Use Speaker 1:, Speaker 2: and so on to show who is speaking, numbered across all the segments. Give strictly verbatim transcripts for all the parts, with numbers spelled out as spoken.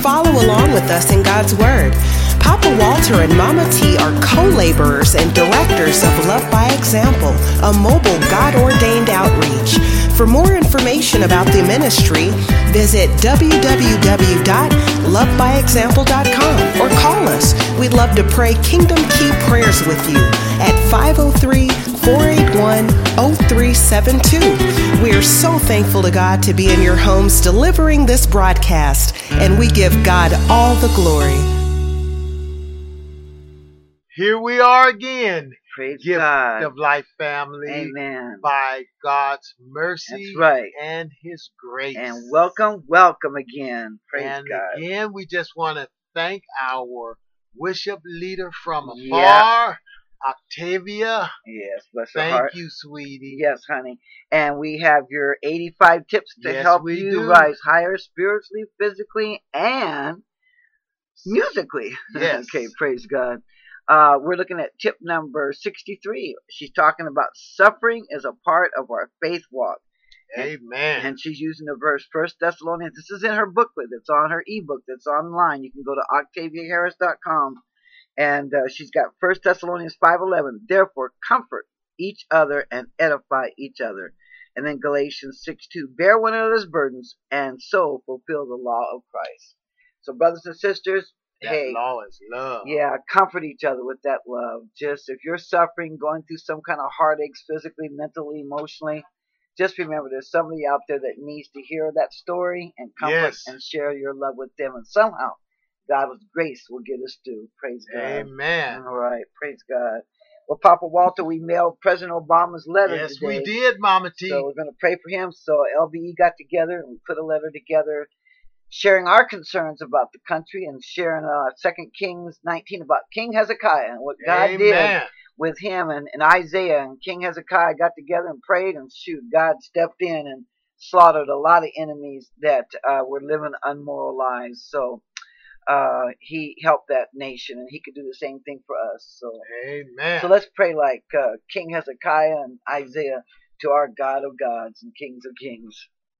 Speaker 1: Follow along with us in God's Word. Papa Walter and Mama T are co-laborers and directors of Love by Example, a mobile God-ordained outreach. For more information about the ministry, visit w w w dot love by example dot com or call us. We'd love to pray Kingdom Key prayers with you at five oh three, four eight one, oh three seven two. We are so thankful to God to be in your homes delivering this broadcast, and we give God all the glory.
Speaker 2: Here we are again.
Speaker 3: Praise
Speaker 2: Gift
Speaker 3: God.
Speaker 2: of Life family.
Speaker 3: Amen.
Speaker 2: By God's mercy
Speaker 3: That's right.
Speaker 2: and His grace.
Speaker 3: And welcome, welcome again. Praise
Speaker 2: and
Speaker 3: God.
Speaker 2: again, we just want to thank our worship leader from afar,
Speaker 3: Yeah.
Speaker 2: Octavia.
Speaker 3: Yes, bless her
Speaker 2: Thank
Speaker 3: heart.
Speaker 2: you, sweetie.
Speaker 3: Yes, honey. And we have your eighty-five tips to
Speaker 2: Yes,
Speaker 3: help
Speaker 2: we
Speaker 3: you
Speaker 2: do.
Speaker 3: rise higher spiritually, physically, and musically.
Speaker 2: Yes.
Speaker 3: Okay, praise God. Uh, we're looking at tip number sixty-three. She's talking about suffering is a part of our faith walk.
Speaker 2: Amen.
Speaker 3: And she's using the verse First Thessalonians. This is in her booklet. It's on her ebook. That's online. You can go to octavia harris dot com. And uh, she's got First Thessalonians five eleven. Therefore, comfort each other and edify each other. And then Galatians six two. Bear one another's burdens and so fulfill the law of Christ. So, brothers and sisters,
Speaker 2: that
Speaker 3: hey,
Speaker 2: law is love.
Speaker 3: yeah, comfort each other with that love. Just if you're suffering, going through some kind of heartaches, physically, mentally, emotionally, just remember there's somebody out there that needs to hear that story and comfort
Speaker 2: Yes.
Speaker 3: and share your love with them. And somehow, God's grace will get us through. Praise God.
Speaker 2: Amen.
Speaker 3: All right. Praise God. Well, Papa Walter, we mailed President Obama's letter
Speaker 2: Yes,
Speaker 3: today.
Speaker 2: we did, Mama T.
Speaker 3: So we're going to pray for him. So L B E got together and we put a letter together sharing our concerns about the country and sharing uh, Second Kings nineteen about King Hezekiah and what God
Speaker 2: Amen.
Speaker 3: did with him and, and Isaiah. And King Hezekiah got together and prayed, and shoot, God stepped in and slaughtered a lot of enemies that uh, were living unmoral lives. So uh, he helped that nation, and he could do the same thing for us. So,
Speaker 2: Amen.
Speaker 3: so let's pray like uh, King Hezekiah and Isaiah to our God of gods and kings of kings.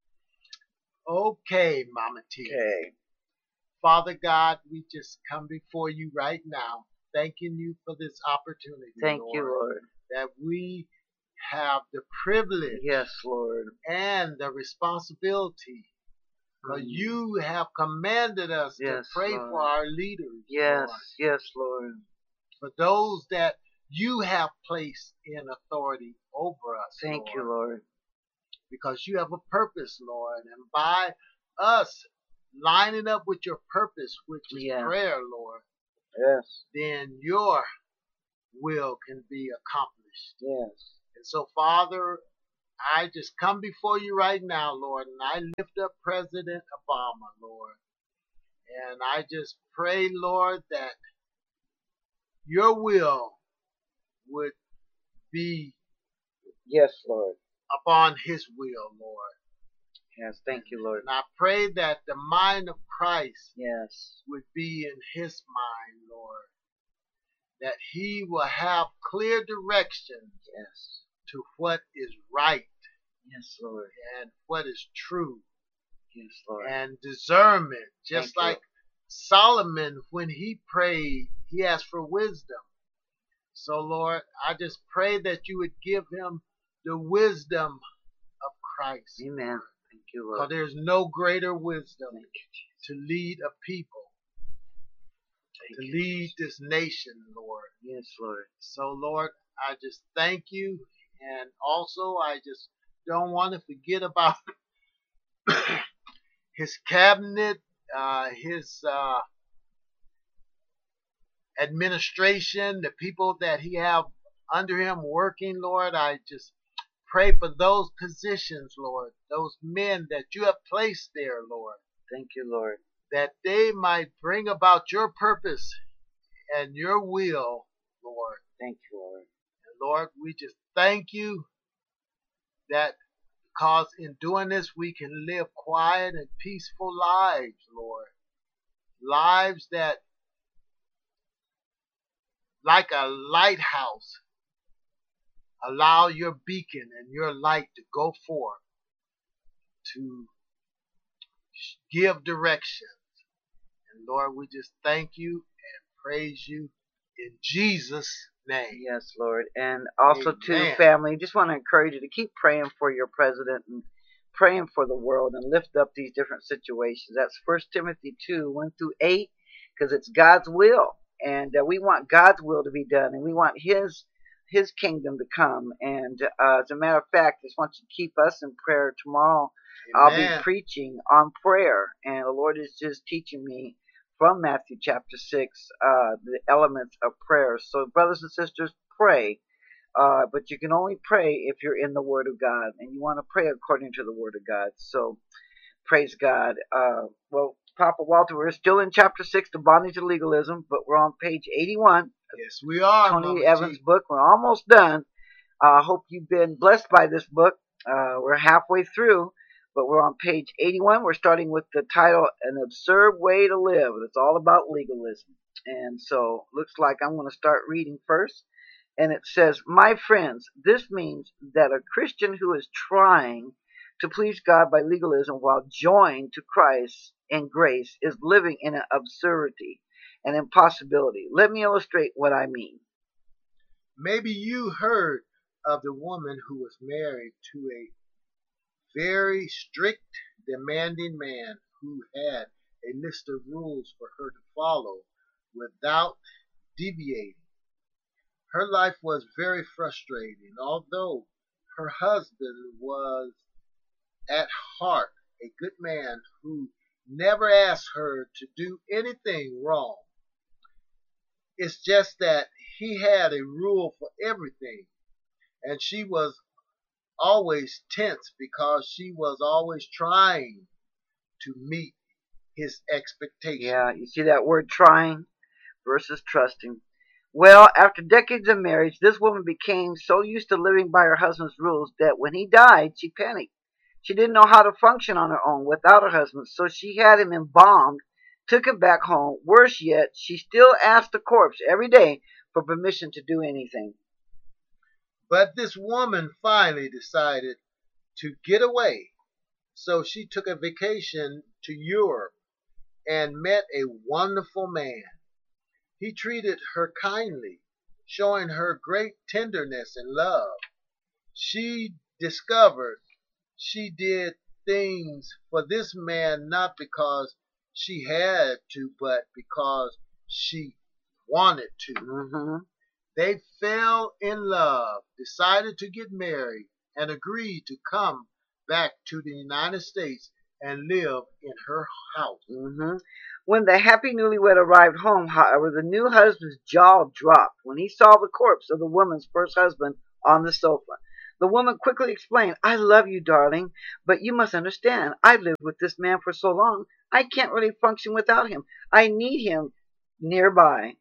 Speaker 2: Okay, Mama T.
Speaker 3: Okay.
Speaker 2: Father God, we just come before you right now, thanking you for this opportunity.
Speaker 3: Thank
Speaker 2: Lord,
Speaker 3: you, Lord.
Speaker 2: that we have the privilege
Speaker 3: Yes, Lord.
Speaker 2: and the responsibility, because
Speaker 3: Mm.
Speaker 2: you have commanded us
Speaker 3: Yes,
Speaker 2: to pray
Speaker 3: Lord.
Speaker 2: for our leaders.
Speaker 3: Yes,
Speaker 2: Lord,
Speaker 3: yes, Lord.
Speaker 2: for those that you have placed in authority over us.
Speaker 3: Thank
Speaker 2: Lord,
Speaker 3: you, Lord.
Speaker 2: because you have a purpose, Lord, and by us lining up with your purpose, which is
Speaker 3: Yeah.
Speaker 2: prayer, Lord,
Speaker 3: Yes,
Speaker 2: then your will can be accomplished.
Speaker 3: yes.
Speaker 2: And so, Father, I just come before you right now, Lord, and I lift up President Obama, Lord. And I just pray, Lord, that your will would be
Speaker 3: Yes, Lord.
Speaker 2: upon his will, Lord.
Speaker 3: Yes, thank you, Lord.
Speaker 2: And I pray that the mind of Christ
Speaker 3: Yes.
Speaker 2: would be in his mind, Lord. That he will have clear direction
Speaker 3: Yes.
Speaker 2: to what is right
Speaker 3: Yes, Lord.
Speaker 2: and what is true
Speaker 3: Yes, Lord.
Speaker 2: and discernment. Just
Speaker 3: Thank you.
Speaker 2: like Solomon, when he prayed, he asked for wisdom. So, Lord, I just pray that you would give him the wisdom of Christ.
Speaker 3: Amen. Thank you,
Speaker 2: Because
Speaker 3: Lord.
Speaker 2: there's no greater wisdom
Speaker 3: Thank you, Jesus.
Speaker 2: to lead a people,
Speaker 3: Thank
Speaker 2: to
Speaker 3: you,
Speaker 2: lead
Speaker 3: Jesus.
Speaker 2: this nation, Lord.
Speaker 3: Yes, Lord.
Speaker 2: So, Lord, I just thank you. And also, I just don't want to forget about his cabinet, uh, his uh, administration, the people that he have under him working, Lord. I just pray for those positions, Lord, those men that you have placed there, Lord,
Speaker 3: Thank you, Lord.
Speaker 2: that they might bring about your purpose and your will, Lord.
Speaker 3: Thank you, Lord.
Speaker 2: And Lord, we just thank you that because in doing this we can live quiet and peaceful lives, Lord. Lives that, like a lighthouse, allow your beacon and your light to go forth to give direction And Lord, we just thank you and praise you in Jesus' name.
Speaker 3: Yes, Lord. And also,
Speaker 2: Amen.
Speaker 3: to family, just want to encourage you to keep praying for your president and praying for the world and lift up these different situations. That's First Timothy two, one through eight, because it's God's will. And uh, we want God's will to be done, and we want His His kingdom to come. And uh, as a matter of fact, I just want you to keep us in prayer. Tomorrow I'll
Speaker 2: Amen.
Speaker 3: be preaching on prayer, and the Lord is just teaching me from Matthew chapter six, uh, the elements of prayer. So brothers and sisters, pray. Uh, but you can only pray if you're in the Word of God, and you want to pray according to the Word of God. So praise God. Uh, well, Papa Walter, we're still in chapter six, The Bondage of Legalism, but we're on page eighty-one.
Speaker 2: Yes, we are.
Speaker 3: Tony
Speaker 2: Mama
Speaker 3: Evans'
Speaker 2: T.
Speaker 3: book. We're almost done. I uh, hope you've been blessed by this book. Uh, we're halfway through, but we're on page eighty-one. We're starting with the title, An Absurd Way to Live. It's all about legalism. And so looks like I'm going to start reading first. And it says, my friends, this means that a Christian who is trying to please God by legalism while joined to Christ in grace is living in an absurdity, an impossibility. Let me illustrate what I mean.
Speaker 2: Maybe you heard of the woman who was married to a very strict, demanding man who had a list of rules for her to follow without deviating. Her life was very frustrating, although her husband was at heart a good man who never asked her to do anything wrong. It's just that he had a rule for everything, and she was always tense because she was always trying to meet his expectations.
Speaker 3: Yeah, you see that word trying versus trusting. Well, after decades of marriage, this woman became so used to living by her husband's rules that when he died, she panicked. She didn't know how to function on her own without her husband, so she had him embalmed, took him back home. Worse yet, she still asked the corpse every day for permission to do anything.
Speaker 2: But this woman finally decided to get away, so she took a vacation to Europe and met a wonderful man. He treated her kindly, showing her great tenderness and love. She discovered she did things for this man not because she had to, but because she wanted to.
Speaker 3: Mm-hmm.
Speaker 2: They fell in love, decided to get married, and agreed to come back to the United States and live in her house.
Speaker 3: Mm-hmm. When the happy newlywed arrived home, however, the new husband's jaw dropped when he saw the corpse of the woman's first husband on the sofa. The woman quickly explained, I love you, darling, but you must understand, I've lived with this man for so long, I can't really function without him. I need him nearby.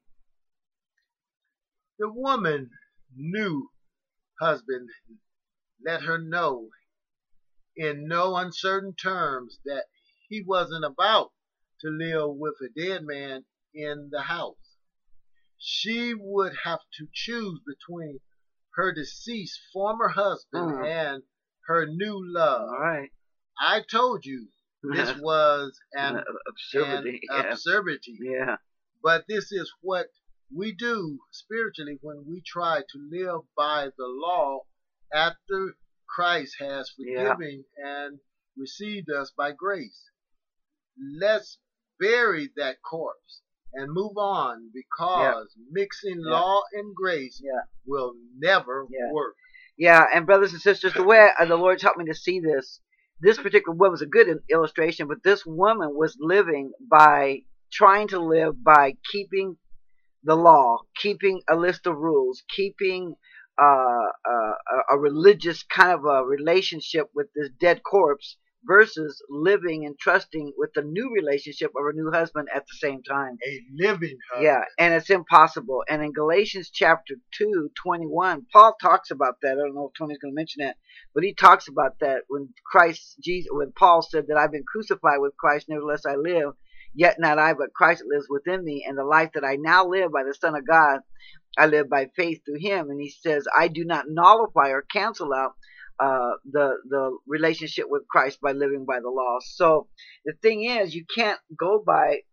Speaker 2: The woman new husband let her know in no uncertain terms that he wasn't about to live with a dead man in the house. She would have to choose between her deceased former husband
Speaker 3: Mm.
Speaker 2: and her new love.
Speaker 3: All right.
Speaker 2: I told you this was an,
Speaker 3: Uh, absurdity.
Speaker 2: an
Speaker 3: Yeah.
Speaker 2: absurdity.
Speaker 3: Yeah.
Speaker 2: But this is what we do spiritually when we try to live by the law after Christ has
Speaker 3: Yeah.
Speaker 2: forgiven and received us by grace. Let's bury that corpse and move on, because mixing
Speaker 3: Yeah.
Speaker 2: law and grace
Speaker 3: Yeah.
Speaker 2: will never
Speaker 3: Yeah.
Speaker 2: work.
Speaker 3: Yeah, and brothers and sisters, the way uh, the Lord's helped me to see this, this particular woman was a good in- illustration, but this woman was living by, trying to live by keeping the law, keeping a list of rules, keeping uh, uh, a, a religious kind of a relationship with this dead corpse, versus living and trusting with the new relationship of her new husband at the same time.
Speaker 2: A living husband.
Speaker 3: Yeah, and it's impossible. And in Galatians chapter two, twenty-one, Paul talks about that. I don't know if Tony's going to mention that, but he talks about that when Christ, Jesus, when Paul said that I've been crucified with Christ, nevertheless I live, yet not I, but Christ lives within me. And the life that I now live by the Son of God, I live by faith through him. And he says, I do not nullify or cancel out Uh, the the relationship with Christ by living by the law. So the thing is, you can't go by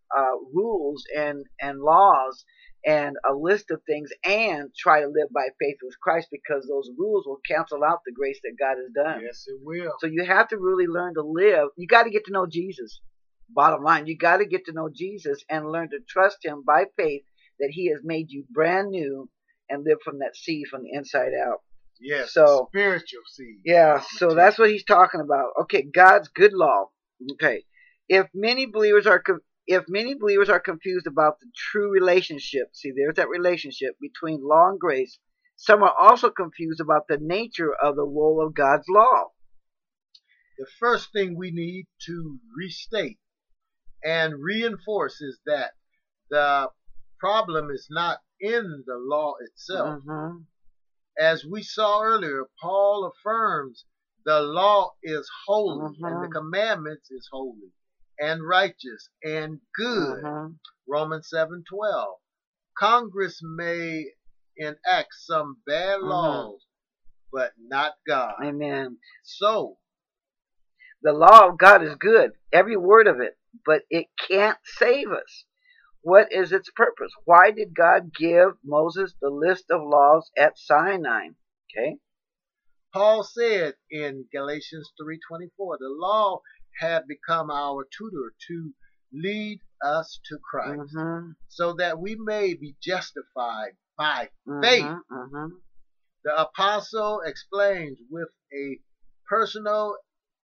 Speaker 3: uh, rules and, and laws and a list of things and try to live by faith with Christ, because those rules will cancel out the grace that God has done.
Speaker 2: Yes, it will.
Speaker 3: So you have to really learn to live. You got to get to know Jesus. Bottom line, you got to get to know Jesus and learn to trust him by faith that he has made you brand new and live from that seed from the inside out.
Speaker 2: Yes,
Speaker 3: so
Speaker 2: spiritual seed.
Speaker 3: Yeah, so that's what he's talking about. Okay, God's good law. Okay, if many believers are if many believers are confused about the true relationship, see, there's that relationship between law and grace. Some are also confused about the nature of the role of God's law.
Speaker 2: The first thing we need to restate and reinforce is that the problem is not in the law itself.
Speaker 3: Mm-hmm.
Speaker 2: As we saw earlier, Paul affirms the law is holy,
Speaker 3: Mm-hmm.
Speaker 2: and the commandments is holy and righteous and good.
Speaker 3: Mm-hmm.
Speaker 2: Romans seven twelve. Congress may enact some bad
Speaker 3: Mm-hmm.
Speaker 2: laws, but not God.
Speaker 3: Amen.
Speaker 2: So,
Speaker 3: the law of God is good, every word of it, but it can't save us. What is its purpose? Why did God give Moses the list of laws at Sinai? Okay.
Speaker 2: Paul said in Galatians three twenty-four, the law had become our tutor to lead us to Christ,
Speaker 3: Mm-hmm.
Speaker 2: so that we may be justified by
Speaker 3: Mm-hmm.
Speaker 2: faith.
Speaker 3: Mm-hmm.
Speaker 2: The apostle explains with a personal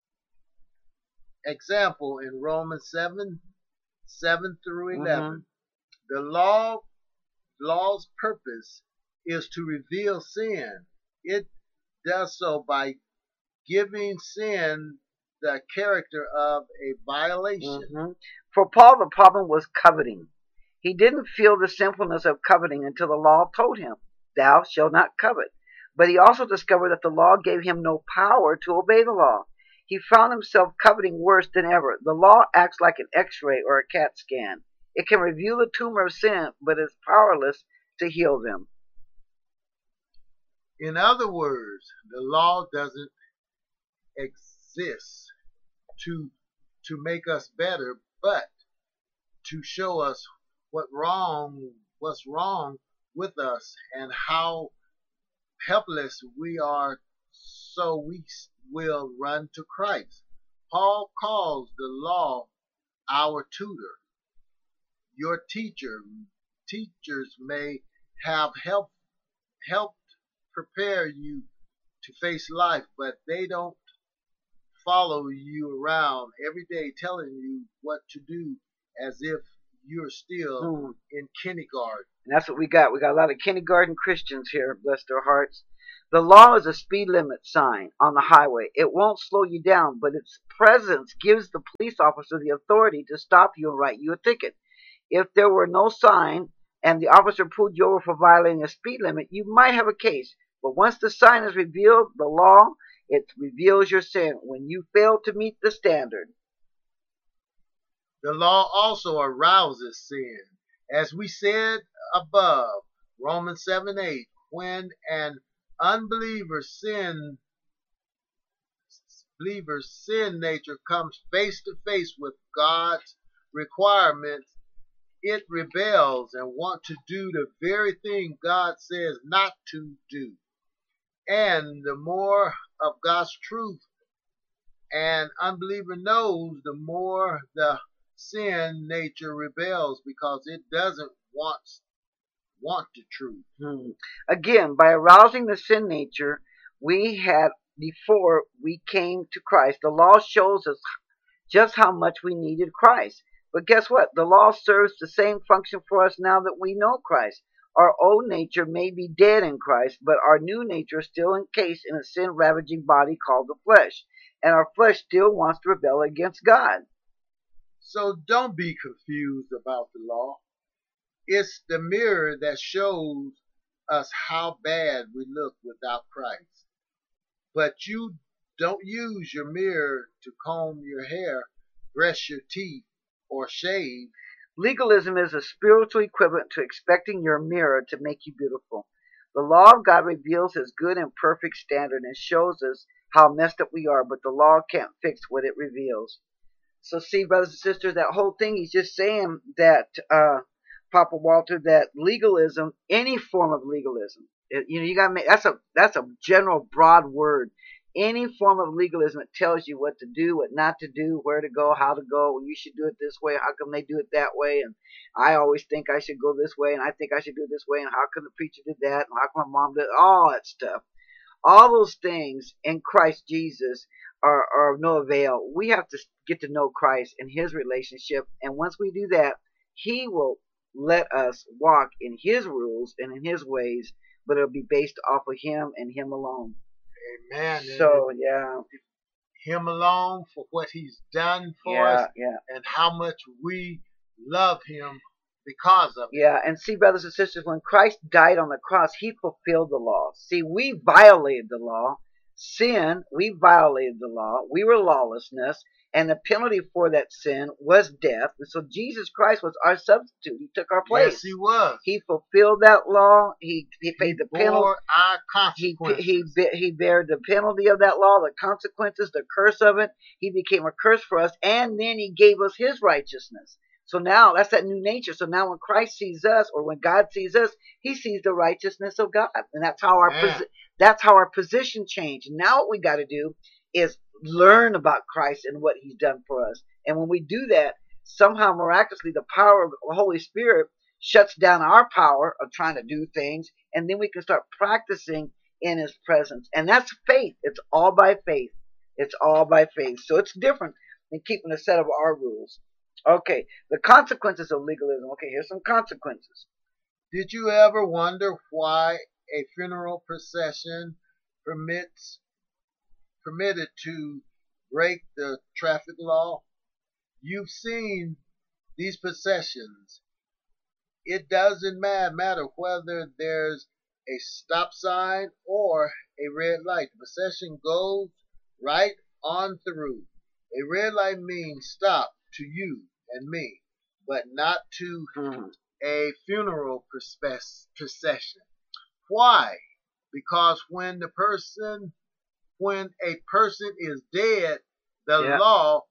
Speaker 2: example in Romans seven, seven through eleven.
Speaker 3: Mm-hmm.
Speaker 2: The law, law's purpose is to reveal sin. It does so by giving sin the character of a violation.
Speaker 3: Mm-hmm. For Paul, the problem was coveting. He didn't feel the sinfulness of coveting until the law told him, thou shalt not covet. But he also discovered that the law gave him no power to obey the law. He found himself coveting worse than ever. The law acts like an x-ray or a CAT scan. It can reveal the tumor of sin, but is powerless to heal them.
Speaker 2: In other words, the law doesn't exist to to make us better, but to show us what wrong, what's wrong with us and how helpless we are, so we will run to Christ. Paul calls the law our tutor. Your teacher, teachers may have help, helped prepare you to face life, but they don't follow you around every day telling you what to do as if you're still
Speaker 3: Hmm.
Speaker 2: in kindergarten.
Speaker 3: And that's what we got. We got a lot of kindergarten Christians here, bless their hearts. The law is a speed limit sign on the highway. It won't slow you down, but its presence gives the police officer the authority to stop you and write you a ticket. If there were no sign and the officer pulled you over for violating a speed limit, you might have a case. But once the sign is revealed, the law, it reveals your sin when you fail to meet the standard.
Speaker 2: The law also arouses sin. As we said above, Romans seven eight, when an unbeliever sin, believer's sin nature comes face to face with God's requirements, it rebels and wants to do the very thing God says not to do. And the more of God's truth an unbeliever knows, the more the sin nature rebels, because it doesn't want want the truth.
Speaker 3: Hmm. Again, by arousing the sin nature we had before we came to Christ, the law shows us just how much we needed Christ. But guess what? The law serves the same function for us now that we know Christ. Our old nature may be dead in Christ, but our new nature is still encased in a sin-ravaging body called the flesh. And our flesh still wants to rebel against God.
Speaker 2: So don't be confused about the law. It's the mirror that shows us how bad we look without Christ. But you don't use your mirror to comb your hair, brush your teeth, or shave.
Speaker 3: Legalism is a spiritual equivalent to expecting your mirror to make you beautiful. The law of God reveals His good and perfect standard and shows us how messed up we are, but the law can't fix what it reveals. So see, brothers and sisters, that whole thing, he's just saying that, uh, Papa Walter, that legalism, any form of legalism, it, you know, you gotta make, that's a, that's a general broad word. Any form of legalism that tells you what to do, what not to do, where to go, how to go, well, you should do it this way, how come they do it that way, and I always think I should go this way, and I think I should do it this way, and how come the preacher did that, and how come my mom did, all that stuff. All those things in Christ Jesus are, are of no avail. We have to get to know Christ and his relationship, and once we do that, he will let us walk in his rules and in his ways, but it'll be based off of him and him alone.
Speaker 2: Amen.
Speaker 3: So, yeah.
Speaker 2: Him alone for what he's done for
Speaker 3: yeah,
Speaker 2: us
Speaker 3: yeah.
Speaker 2: and how much we love him because of it.
Speaker 3: Yeah, and see, brothers and sisters, when Christ died on the cross, he fulfilled the law. See, we violated the law. Sin, we violated the law. We were lawlessness, and the penalty for that sin was death. And so Jesus Christ was our substitute. He took our place.
Speaker 2: Yes, he was.
Speaker 3: He fulfilled that law. He he paid
Speaker 2: He
Speaker 3: the
Speaker 2: bore
Speaker 3: penalty.
Speaker 2: our
Speaker 3: He
Speaker 2: consequences.
Speaker 3: he be- he bared the penalty of that law, the consequences, the curse of it. He became a curse for us, and then he gave us his righteousness. So now that's that new nature. So now when Christ sees us, or when God sees us, he sees the righteousness of God, and that's how our
Speaker 2: Man.
Speaker 3: posi- that's how our position changed. Now what we got to do is learn about Christ and what he's done for us. And when we do that, somehow miraculously the power of the Holy Spirit shuts down our power of trying to do things, and then we can start practicing in his presence. And that's faith. It's all by faith. It's all by faith. So it's different than keeping a set of our rules. Okay, the consequences of legalism. Okay, here's some consequences.
Speaker 2: Did you ever wonder why a funeral procession permits permitted to break the traffic law? You've seen these processions. It doesn't matter whether there's a stop sign or a red light. The procession goes right on through. A red light means stop to you and me, but not to
Speaker 3: Mm-hmm.
Speaker 2: a funeral procession. Why? Because when the person, when a person is dead, the
Speaker 3: Yeah.
Speaker 2: law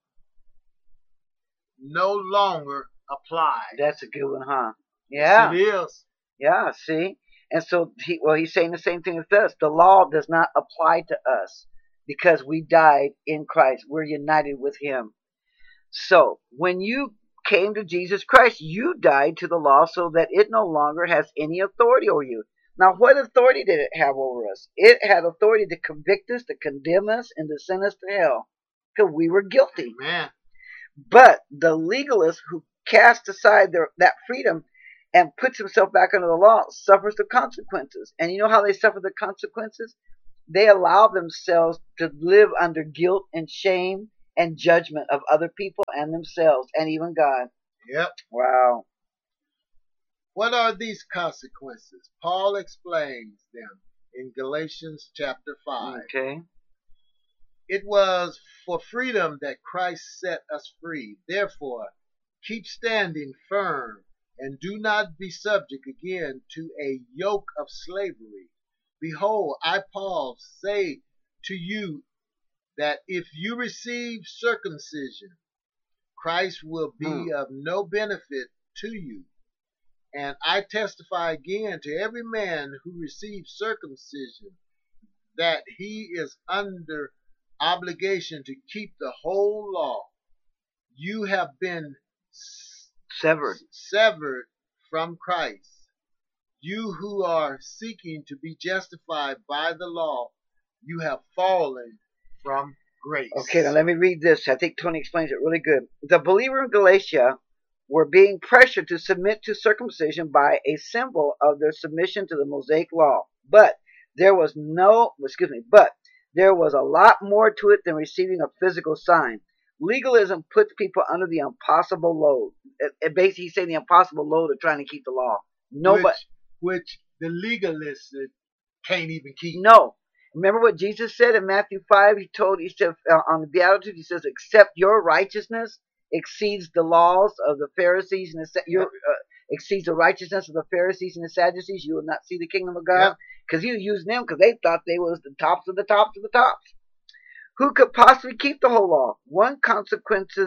Speaker 2: no longer applies.
Speaker 3: That's a good one, huh? Yeah.
Speaker 2: It is.
Speaker 3: Yeah, see? And so, he, well, he's saying the same thing as us. The law does not apply to us because we died in Christ. We're united with him. So, when you came to Jesus Christ, you died to the law so that it no longer has any authority over you. Now, what authority did it have over us? It had authority to convict us, to condemn us, and to send us to hell because we were guilty.
Speaker 2: Amen.
Speaker 3: But the legalist who casts aside their, that freedom and puts himself back under the law suffers the consequences. And you know how they suffer the consequences? They allow themselves to live under guilt and shame and judgment of other people and themselves and even God.
Speaker 2: Yep.
Speaker 3: Wow.
Speaker 2: What are these consequences? Paul explains them in Galatians chapter five.
Speaker 3: Okay.
Speaker 2: It was for freedom that Christ set us free. Therefore, keep standing firm and do not be subject again to a yoke of slavery. Behold, I, Paul, say to you that if you receive circumcision, Christ will be
Speaker 3: Hmm.
Speaker 2: of no benefit to you. And I testify again to every man who receives circumcision that he is under obligation to keep the whole law. You have been
Speaker 3: Severed.
Speaker 2: severed from Christ. You who are seeking to be justified by the law, you have fallen from grace.
Speaker 3: Okay, now let me read this. I think Tony explains it really good. The believer in Galatia were being pressured to submit to circumcision by a symbol of their submission to the Mosaic law. But there was no, excuse me, but there was a lot more to it than receiving a physical sign. Legalism puts people under the impossible load. It, it basically saying the impossible load of trying to keep the law. Nobody,
Speaker 2: which, which the legalists can't even keep.
Speaker 3: no. Remember what Jesus said in Matthew five? He told, he said uh, on the Beatitudes, he says, except your righteousness exceeds the laws of the Pharisees and the your, uh, exceeds the righteousness of the Pharisees and the Sadducees, you will not see the kingdom of God. Because he was using them because they thought they was the tops of the tops of the tops. Who could possibly keep the whole law? One consequences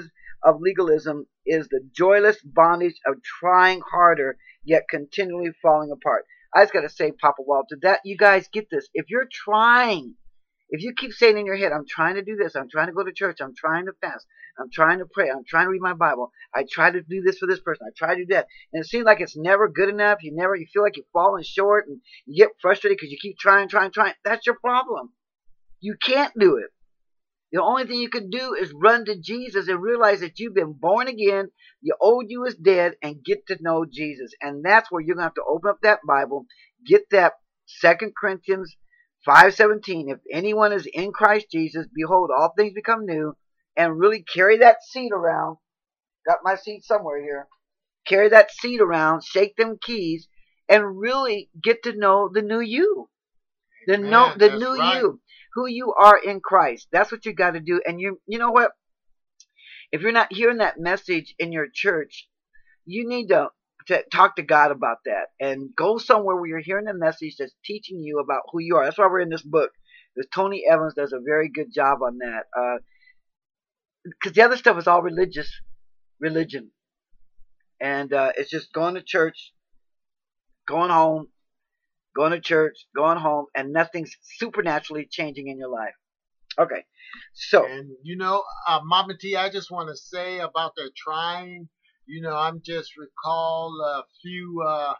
Speaker 3: of legalism is the joyless bondage of trying harder yet continually falling apart. I just got to say, Papa Walter, that you guys get this. If you're trying, if you keep saying in your head, I'm trying to do this, I'm trying to go to church, I'm trying to fast, I'm trying to pray, I'm trying to read my Bible, I try to do this for this person, I try to do that, and it seems like it's never good enough, you never, you feel like you're falling short, and you get frustrated because you keep trying, trying, trying, that's your problem. You can't do it. The only thing you can do is run to Jesus and realize that you've been born again, the old you is dead, and get to know Jesus. And that's where you're going to have to open up that Bible, get that Second Corinthians five seventeen. If anyone is in Christ Jesus, behold, all things become new, and really carry that seed around. Got my seed somewhere here. Carry that seed around, shake them keys, and really get to know the new you. The,
Speaker 2: Man,
Speaker 3: know, the new
Speaker 2: right.
Speaker 3: you. Who you are in Christ. That's what you got to do. And you you know what? If you're not hearing that message in your church, you need to, to talk to God about that. And go somewhere where you're hearing a message that's teaching you about who you are. That's why we're in this book. This Tony Evans does a very good job on that. Because uh, the other stuff is all religious. Religion. And uh, it's just going to church, going home, going to church, going home, and nothing's supernaturally changing in your life. Okay, so.
Speaker 2: And, you know, uh, Mama T, I just want to say about their trying, you know, I'm just recall a few uh,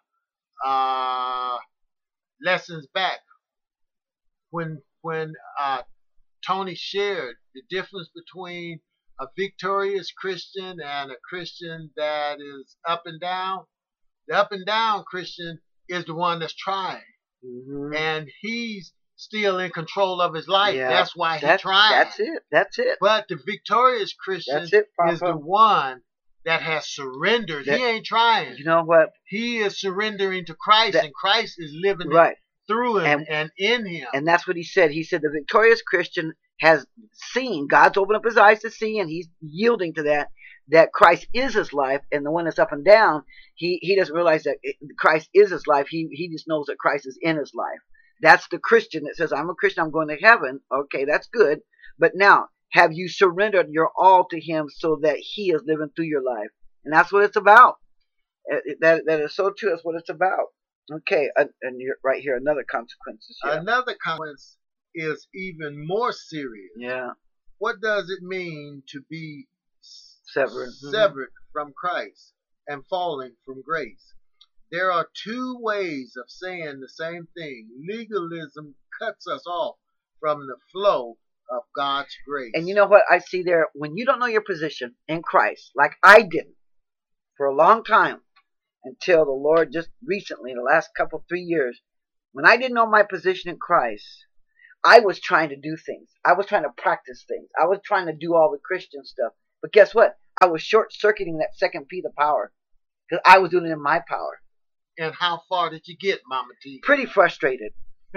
Speaker 2: uh, lessons back when, when uh, Tony shared the difference between a victorious Christian and a Christian that is up and down. The up and down Christian is the one that's trying.
Speaker 3: Mm-hmm.
Speaker 2: And he's still in control of his life.
Speaker 3: Yeah,
Speaker 2: that's why he's
Speaker 3: that,
Speaker 2: trying.
Speaker 3: That's it. That's it.
Speaker 2: But the victorious Christian
Speaker 3: That's it, Papa.
Speaker 2: is the one that has surrendered.
Speaker 3: That,
Speaker 2: he ain't trying.
Speaker 3: You know what?
Speaker 2: He is surrendering to Christ,
Speaker 3: that,
Speaker 2: and Christ is living
Speaker 3: right.
Speaker 2: through him and,
Speaker 3: and,
Speaker 2: and in him.
Speaker 3: And that's what he said. He said the victorious Christian has seen, God's opened up his eyes to see, and he's yielding to that, that Christ is his life, and the one that's up and down, he, he doesn't realize that it, Christ is his life. He, he just knows that Christ is in his life. That's the Christian that says, I'm a Christian, I'm going to heaven. Okay, that's good. But now, have you surrendered your all to him so that he is living through your life? And that's what it's about. That, that is so true. That's what it's about. Okay, and you're right here, another consequence. Yeah.
Speaker 2: Another consequence is even more serious.
Speaker 3: Yeah.
Speaker 2: What does it mean to be
Speaker 3: severed,
Speaker 2: severed mm-hmm. from Christ and falling from grace? There are two ways of saying the same thing. Legalism cuts us off from the flow of God's grace.
Speaker 3: And you know what I see there? When you don't know your position in Christ, like I didn't for a long time, until the Lord just recently, in the last couple, three years, when I didn't know my position in Christ, I was trying to do things. I was trying to practice things. I was trying to do all the Christian stuff. But guess what? I was short-circuiting that second P, the power, because I was doing it in my power.
Speaker 2: And how far did you get, Mama T?
Speaker 3: Pretty frustrated,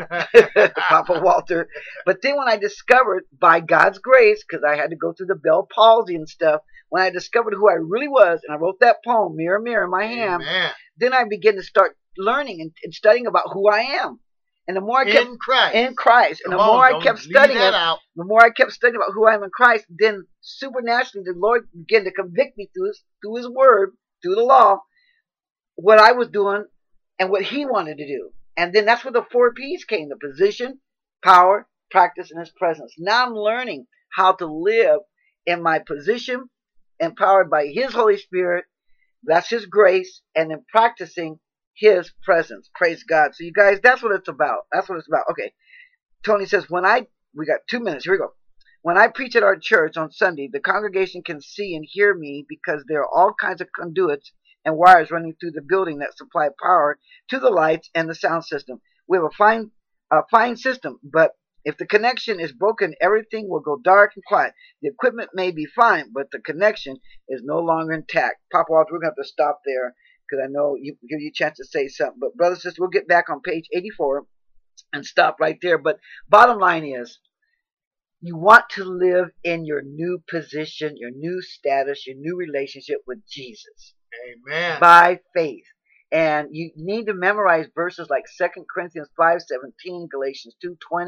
Speaker 3: Papa Walter. But then when I discovered, by God's grace, because I had to go through the Bell palsy and stuff, when I discovered who I really was, and I wrote that poem, Mirror, Mirror in my hand,
Speaker 2: Amen.
Speaker 3: Then I began to start learning and, and studying about who I am. And the more I kept
Speaker 2: in Christ,
Speaker 3: in Christ, and
Speaker 2: Come
Speaker 3: the more
Speaker 2: on,
Speaker 3: I kept studying it,
Speaker 2: out.
Speaker 3: the more I kept studying about who I am in Christ, then supernaturally the Lord began to convict me through His through His Word, through the law, what I was doing and what He wanted to do. And then that's where the four P's came: the position, power, practice, and His presence. Now I'm learning how to live in my position, empowered by His Holy Spirit. That's His grace, and then practicing His presence. Praise God. So you guys, that's what it's about. That's what it's about. Okay. Tony says, when I, we got two minutes. Here we go. When I preach at our church on Sunday, the congregation can see and hear me because there are all kinds of conduits and wires running through the building that supply power to the lights and the sound system. We have a fine, a fine system, but if the connection is broken, everything will go dark and quiet. The equipment may be fine, but the connection is no longer intact. Papa Walter, we're going to have to stop there, because I know you give you a chance to say something. But brothers and sisters, we'll get back on page eighty-four and stop right there. But bottom line is, you want to live in your new position, your new status, your new relationship with Jesus.
Speaker 2: Amen.
Speaker 3: By faith. And you need to memorize verses like Second Corinthians five seventeen, Galatians two twenty,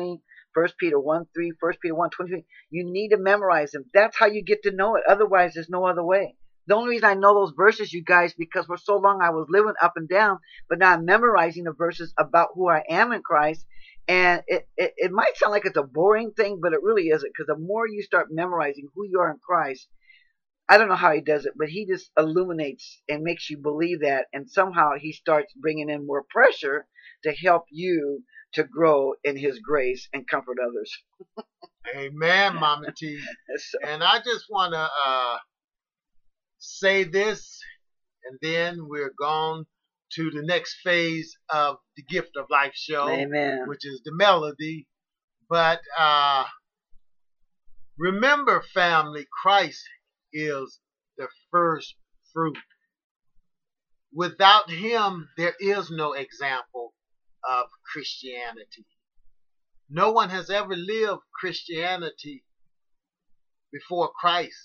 Speaker 3: First Peter one three, First Peter one twenty-three. You need to memorize them. That's how you get to know it. Otherwise, there's no other way. The only reason I know those verses, you guys, because for so long I was living up and down, but now I'm memorizing the verses about who I am in Christ. And it, it, it might sound like it's a boring thing, but it really isn't, because the more you start memorizing who you are in Christ, I don't know how he does it, but he just illuminates and makes you believe that, and somehow he starts bringing in more pressure to help you to grow in his grace and comfort others.
Speaker 2: Amen, Mama T.
Speaker 3: So,
Speaker 2: And I just want to uh, say this, and then we're gone to the next phase of the Gift of Life show,
Speaker 3: amen.
Speaker 2: which is the melody. But uh, remember, family, Christ is the first fruit. Without him, there is no example of Christianity. No one has ever lived Christianity before Christ.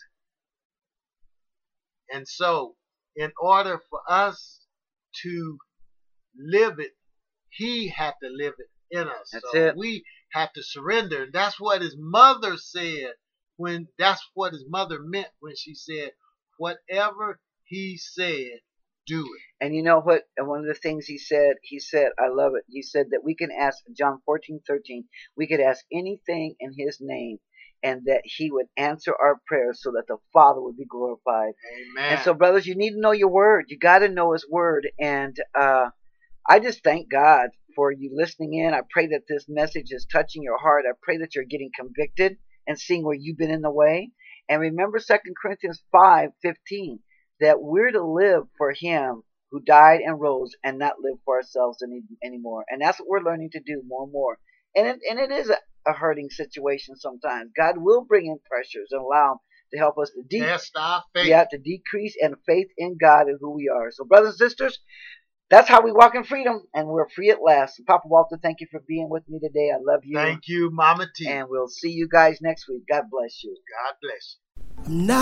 Speaker 2: And so, in order for us to live it, he had to live it in us.
Speaker 3: That's
Speaker 2: so
Speaker 3: it.
Speaker 2: we have to surrender. And that's what his mother said when, that's what his mother meant when she said, whatever he said, do it.
Speaker 3: And you know what? And one of the things he said, he said, I love it. He said that we can ask, John fourteen thirteen, we could ask anything in his name, and that he would answer our prayers so that the Father would be glorified.
Speaker 2: Amen.
Speaker 3: And so, brothers, you need to know your word. You got to know his word. And uh, I just thank God for you listening in. I pray that this message is touching your heart. I pray that you're getting convicted and seeing where you've been in the way. And remember Second Corinthians five fifteen, that we're to live for him who died and rose, and not live for ourselves any anymore. And that's what we're learning to do more and more. And it, and it is a, a hurting situation sometimes. God will bring in pressures and allow him to help us to, de-
Speaker 2: Test our faith.
Speaker 3: yeah, to decrease and faith in God and who we are. So, brothers and sisters, that's how we walk in freedom, and we're free at last. And Papa Walter, thank you for being with me today. I love you.
Speaker 2: Thank you, Mama T.
Speaker 3: And we'll see you guys next week. God bless you.
Speaker 2: God bless you.
Speaker 1: Now